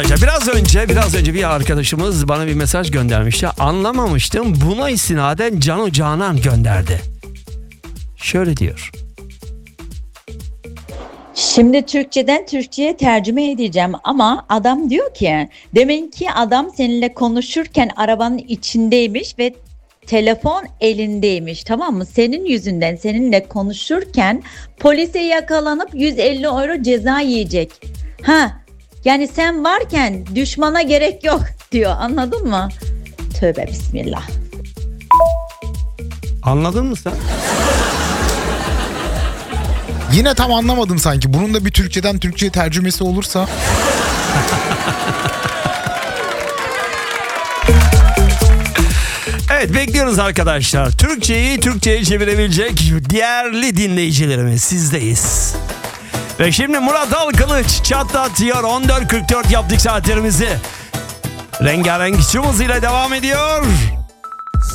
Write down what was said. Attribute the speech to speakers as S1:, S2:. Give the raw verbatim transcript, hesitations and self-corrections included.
S1: Biraz önce biraz önce bir arkadaşımız bana bir mesaj göndermişti. Anlamamıştım. Buna istinaden Canu Canan gönderdi. Şöyle diyor.
S2: Şimdi Türkçeden Türkçe'ye tercüme edeceğim ama adam diyor ki demin ki adam seninle konuşurken arabanın içindeymiş ve telefon elindeymiş, tamam mı? Senin yüzünden seninle konuşurken polise yakalanıp yüz elli euro ceza yiyecek. Ha, yani sen varken düşmana gerek yok diyor, anladın mı? Tövbe bismillah.
S1: Anladın mı sen?
S3: Yine tam anlamadım sanki. Bunun da bir Türkçeden Türkçe'ye tercümesi olursa.
S1: Evet, bekliyoruz arkadaşlar. Türkçeyi Türkçe'ye çevirebilecek değerli dinleyicilerimiz, sizdeyiz. Ve şimdi Murat Alkılıç çatlatıyor. on dört kırk dört yaptık saatlerimizi. Rengarenk çumuz ile devam ediyor.